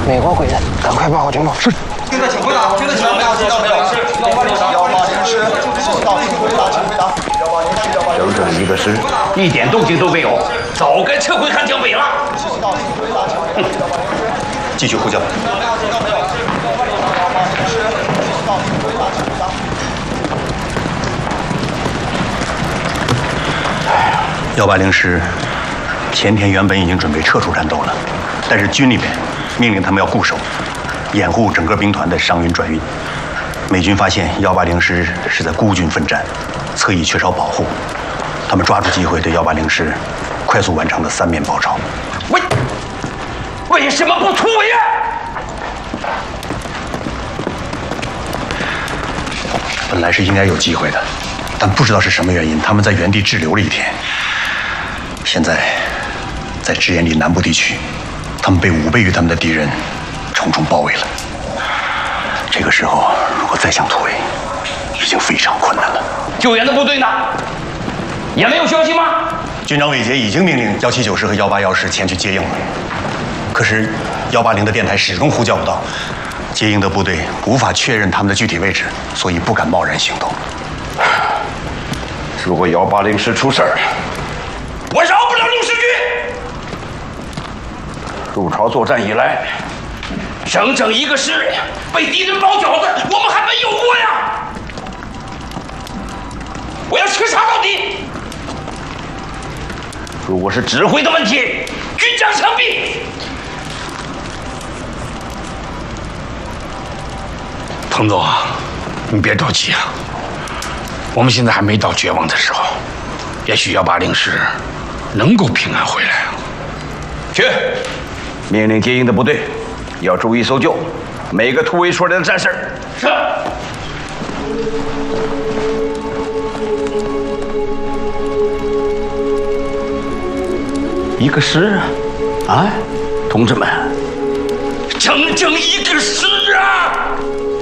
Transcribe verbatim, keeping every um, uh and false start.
美国鬼子，赶快报告情报。是。 听得请回答，听得请回答，听到没有？是幺八零师，幺八零师，收到，请回答，请回答。幺八零师，幺八零师。 整整一个师，一点动静都没有，早该撤回汉江北了。 收到，请回答，请回答。幺八零师， 继续呼叫。幺八零师前天原本已经准备撤出战斗了，但是军里面命令他们要固守，掩护整个兵团的伤员转运。美军发现幺八零师是在孤军奋战，侧翼缺少保护，他们抓住机会对幺八零师快速完成了三面包抄。 为为什么不突围啊？ 本来是应该有机会的，但不知道是什么原因，他们在原地滞留了一天。现在，在支延里南部地区，他们被五倍于他们的敌人重重包围了。这个时候，如果再想突围，已经非常困难了。 救援的部队呢？也没有消息吗？ 军长韦杰已经命令幺七九师和幺八幺师前去接应了，可是幺八零的电台始终呼叫不到，接应的部队无法确认他们的具体位置，所以不敢贸然行动。 如果幺八零师出事儿， 我饶不了陆世军。 入朝作战以来， 整整一个师被敌人包饺子，我们还没有过呀！我要彻查到底。如果是指挥的问题，军长枪毙。 彭总啊，你别着急啊，我们现在还没到绝望的时候，也许幺八零师能够平安回来啊。 去，命令接应的部队要注意搜救每个突围出来的战士。 是。 一个师啊，同志们， 整整一个师啊！